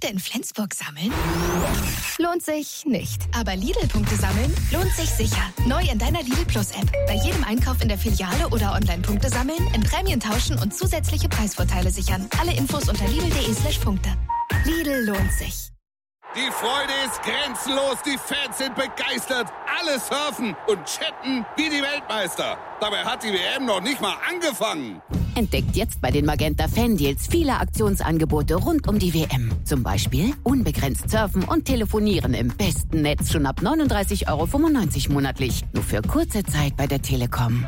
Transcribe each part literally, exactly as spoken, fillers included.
Punkte in Flensburg sammeln? Lohnt sich nicht. Aber Lidl-Punkte sammeln lohnt sich sicher. Neu in deiner Lidl Plus-App. Bei jedem Einkauf in der Filiale oder online Punkte sammeln, in Prämien tauschen und zusätzliche Preisvorteile sichern. Alle Infos unter lidl.de slash Punkte. Lidl lohnt sich. Die Freude ist grenzenlos, die Fans sind begeistert, alle surfen und chatten wie die Weltmeister. Dabei hat die W M noch nicht mal angefangen. Entdeckt jetzt bei den Magenta Fan Deals viele Aktionsangebote rund um die W M. Zum Beispiel unbegrenzt surfen und telefonieren im besten Netz schon ab neununddreißig Euro fünfundneunzig monatlich. Nur für kurze Zeit bei der Telekom.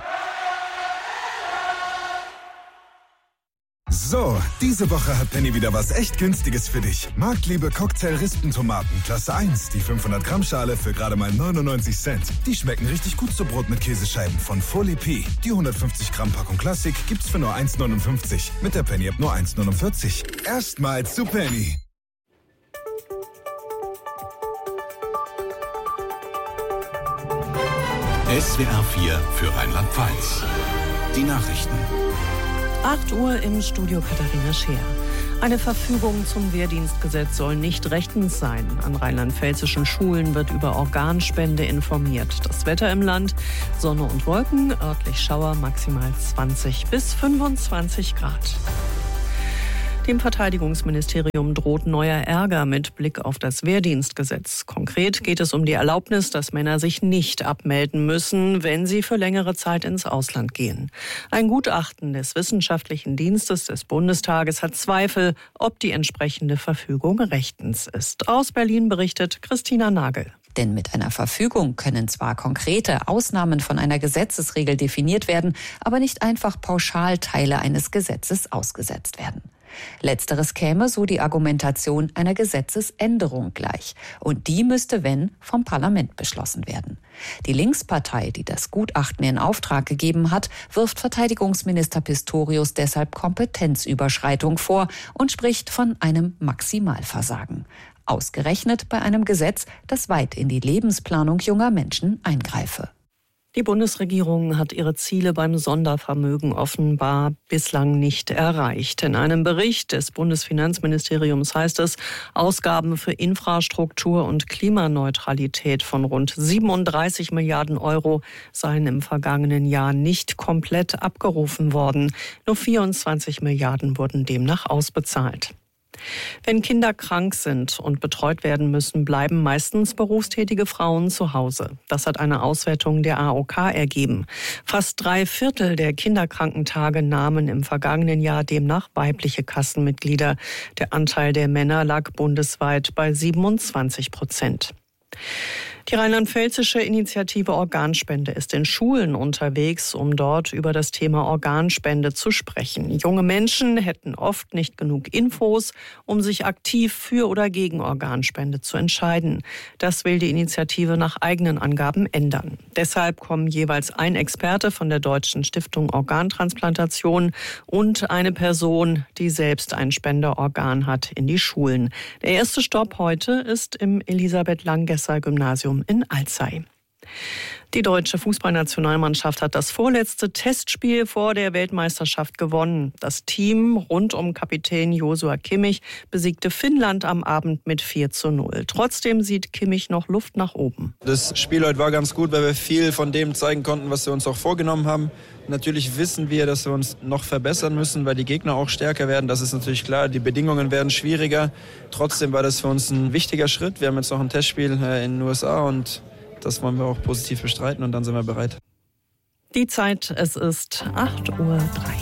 So, diese Woche hat Penny wieder was echt Günstiges für dich. Marktliebe Cocktail-Rispentomaten, Klasse eins, die fünfhundert Gramm Schale für gerade mal neunundneunzig Cent. Die schmecken richtig gut zu Brot mit Käsescheiben von Folie P. Die hundertfünfzig Gramm Packung Klassik gibt's für nur eins neunundfünfzig. Mit der Penny-App nur eins neunundvierzig. Erstmals zu Penny. S W R vier für Rheinland-Pfalz. Die Nachrichten. acht Uhr im Studio Katharina Scheer. Eine Verfügung zum Wehrdienstgesetz soll nicht rechtens sein. An rheinland-pfälzischen Schulen wird über Organspende informiert. Das Wetter im Land: Sonne und Wolken, örtlich Schauer, maximal zwanzig bis fünfundzwanzig Grad. Dem Verteidigungsministerium droht neuer Ärger mit Blick auf das Wehrdienstgesetz. Konkret geht es um die Erlaubnis, dass Männer sich nicht abmelden müssen, wenn sie für längere Zeit ins Ausland gehen. Ein Gutachten des Wissenschaftlichen Dienstes des Bundestages hat Zweifel, ob die entsprechende Verfügung rechtens ist. Aus Berlin berichtet Christina Nagel. Denn mit einer Verfügung können zwar konkrete Ausnahmen von einer Gesetzesregel definiert werden, aber nicht einfach pauschal Teile eines Gesetzes ausgesetzt werden. Letzteres käme, so die Argumentation, einer Gesetzesänderung gleich. Und die müsste, wenn, vom Parlament beschlossen werden. Die Linkspartei, die das Gutachten in Auftrag gegeben hat, wirft Verteidigungsminister Pistorius deshalb Kompetenzüberschreitung vor und spricht von einem Maximalversagen. Ausgerechnet bei einem Gesetz, das weit in die Lebensplanung junger Menschen eingreife. Die Bundesregierung hat ihre Ziele beim Sondervermögen offenbar bislang nicht erreicht. In einem Bericht des Bundesfinanzministeriums heißt es, Ausgaben für Infrastruktur und Klimaneutralität von rund siebenunddreißig Milliarden Euro seien im vergangenen Jahr nicht komplett abgerufen worden. Nur vierundzwanzig Milliarden wurden demnach ausbezahlt. Wenn Kinder krank sind und betreut werden müssen, bleiben meistens berufstätige Frauen zu Hause. Das hat eine Auswertung der A O K ergeben. Fast drei Viertel der Kinderkrankentage nahmen im vergangenen Jahr demnach weibliche Kassenmitglieder. Der Anteil der Männer lag bundesweit bei siebenundzwanzig Prozent. Die rheinland-pfälzische Initiative Organspende ist in Schulen unterwegs, um dort über das Thema Organspende zu sprechen. Junge Menschen hätten oft nicht genug Infos, um sich aktiv für oder gegen Organspende zu entscheiden. Das will die Initiative nach eigenen Angaben ändern. Deshalb kommen jeweils ein Experte von der Deutschen Stiftung Organtransplantation und eine Person, die selbst ein Spenderorgan hat, in die Schulen. Der erste Stopp heute ist im Elisabeth-Langesser-Gymnasium in Alzey. Die deutsche Fußballnationalmannschaft hat das vorletzte Testspiel vor der Weltmeisterschaft gewonnen. Das Team rund um Kapitän Joshua Kimmich besiegte Finnland am Abend mit vier zu null. Trotzdem sieht Kimmich noch Luft nach oben. Das Spiel heute war ganz gut, weil wir viel von dem zeigen konnten, was wir uns auch vorgenommen haben. Natürlich wissen wir, dass wir uns noch verbessern müssen, weil die Gegner auch stärker werden. Das ist natürlich klar, die Bedingungen werden schwieriger. Trotzdem war das für uns ein wichtiger Schritt. Wir haben jetzt noch ein Testspiel in den U S A und das wollen wir auch positiv bestreiten und dann sind wir bereit. Die Zeit, es ist acht Uhr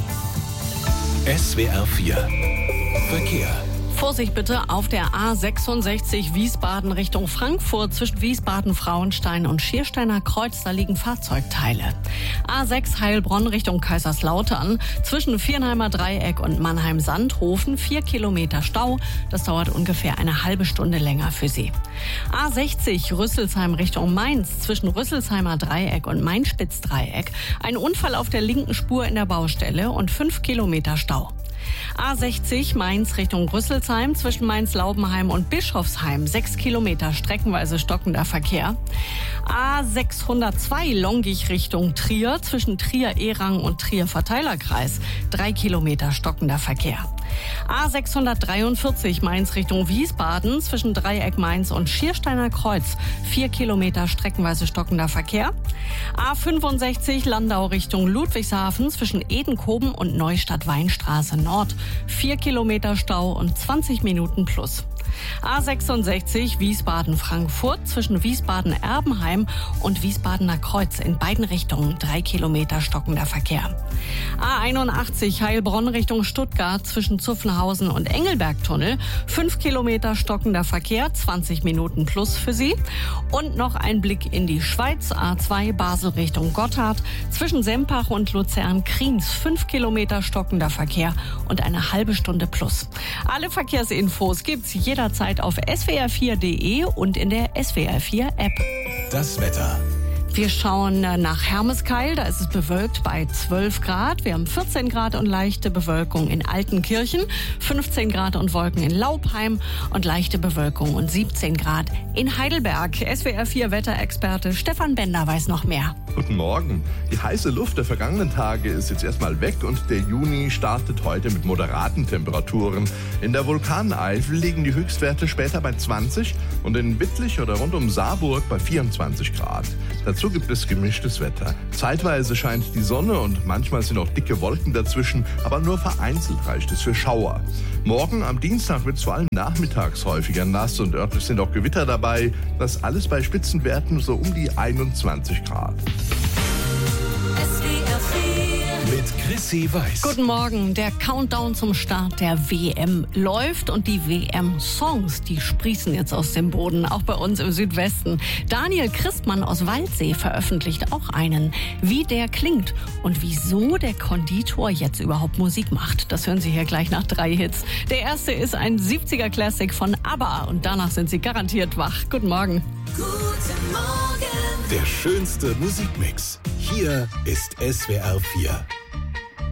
drei. S W R vier Verkehr. Vorsicht bitte auf der A sechsundsechzig Wiesbaden Richtung Frankfurt zwischen Wiesbaden-Frauenstein und Schiersteiner Kreuz, da liegen Fahrzeugteile. A sechs Heilbronn Richtung Kaiserslautern zwischen Viernheimer Dreieck und Mannheim-Sandhofen, vier Kilometer Stau. Das dauert ungefähr eine halbe Stunde länger für Sie. A sechzig Rüsselsheim Richtung Mainz zwischen Rüsselsheimer Dreieck und Mainspitz-Dreieck. Ein Unfall auf der linken Spur in der Baustelle und fünf Kilometer Stau. A sechzig Mainz Richtung Rüsselsheim zwischen Mainz-Laubenheim und Bischofsheim, sechs Kilometer streckenweise stockender Verkehr. A sechshundertzwei Longich Richtung Trier zwischen Trier-Erang und Trier-Verteilerkreis, drei Kilometer stockender Verkehr. A sechshundertdreiundvierzig Mainz Richtung Wiesbaden zwischen Dreieck Mainz und Schiersteiner Kreuz. Vier Kilometer streckenweise stockender Verkehr. A fünfundsechzig Landau Richtung Ludwigshafen zwischen Edenkoben und Neustadt-Weinstraße Nord. Vier Kilometer Stau und zwanzig Minuten plus. A sechsundsechzig Wiesbaden-Frankfurt zwischen Wiesbaden-Erbenheim und Wiesbadener Kreuz in beiden Richtungen drei Kilometer stockender Verkehr. A einundachtzig Heilbronn Richtung Stuttgart zwischen Zuffenhausen und Engelbergtunnel fünf Kilometer stockender Verkehr, zwanzig Minuten plus für Sie. Und noch ein Blick in die Schweiz, A zwei Basel Richtung Gotthard zwischen Sempach und Luzern-Kriens fünf Kilometer stockender Verkehr und eine halbe Stunde plus. Alle Verkehrsinfos gibt's jederzeit auf S W R vier Punkt de und in der S W R vier App. Das Wetter. Wir schauen nach Hermeskeil, da ist es bewölkt bei zwölf Grad. Wir haben vierzehn Grad und leichte Bewölkung in Altenkirchen, fünfzehn Grad und Wolken in Laupheim und leichte Bewölkung und siebzehn Grad in Heidelberg. S W R vier Wetterexperte Stefan Bender weiß noch mehr. Guten Morgen. Die heiße Luft der vergangenen Tage ist jetzt erstmal weg und der Juni startet heute mit moderaten Temperaturen. In der Vulkaneifel liegen die Höchstwerte später bei zwanzig und in Wittlich oder rund um Saarburg bei vierundzwanzig Grad. Dazu gibt es gemischtes Wetter. Zeitweise scheint die Sonne und manchmal sind auch dicke Wolken dazwischen, aber nur vereinzelt reicht es für Schauer. Morgen am Dienstag wird es vor allem nachmittags häufiger nass und örtlich sind auch Gewitter dabei. Das alles bei Spitzenwerten so um die einundzwanzig Grad. Mit Chrissy Weiß. Guten Morgen. Der Countdown zum Start der W M läuft und die W M-Songs, die sprießen jetzt aus dem Boden, auch bei uns im Südwesten. Daniel Christmann aus Waldsee veröffentlicht auch einen. Wie der klingt und wieso der Konditor jetzt überhaupt Musik macht, das hören Sie hier gleich nach drei Hits. Der erste ist ein siebziger-Classic von ABBA und danach sind Sie garantiert wach. Guten Morgen. Guten Morgen. Der schönste Musikmix. Hier ist S W R vier.